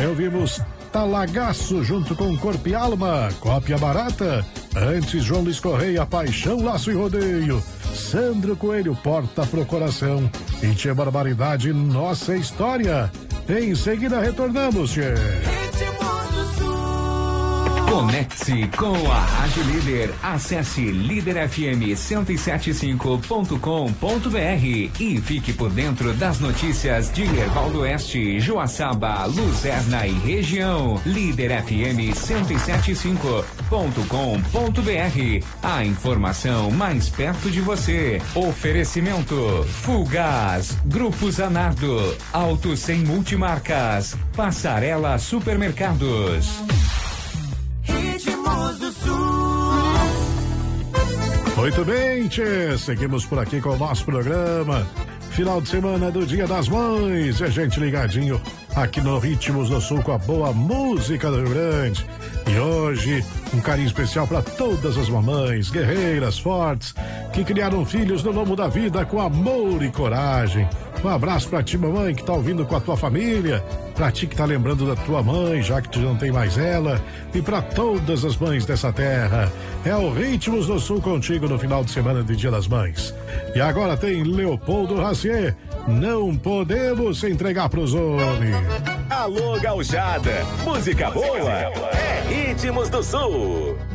Aí ouvimos Talagaço junto com Corpo e Alma, Cópia Barata. Antes, João Luiz Correia, Paixão, Laço e Rodeio. Sandro Coelho, Porta pro Coração. E Tia Barbaridade, Nossa História. Em seguida, retornamos, Tchê. Conecte-se com a Rádio Líder. Acesse liderfm1075.com.br e fique por dentro das notícias de Erval do Oeste, Joaçaba, Luzerna e região. liderfm1075.com.br. A informação mais perto de você. Oferecimento Fulgaz, Grupo Zanardo, Auto Sem Multimarcas, Passarela Supermercados. Muito bem, tchê. Seguimos por aqui com o nosso programa. Final de semana do Dia das Mães. E a gente ligadinho aqui no Ritmos do Sul com a boa música do Rio Grande. E hoje, um carinho especial para todas as mamães, guerreiras, fortes, que criaram filhos no lombo da vida com amor e coragem. Um abraço pra ti, mamãe, que tá ouvindo com a tua família, pra ti que tá lembrando da tua mãe, já que tu não tem mais ela, e pra todas as mães dessa terra. É o Ritmos do Sul contigo no final de semana de Dia das Mães. E agora tem Leopoldo Racier, Não Podemos Entregar pros Homens. Alô, gauchada, música boa é Ritmos do Sul.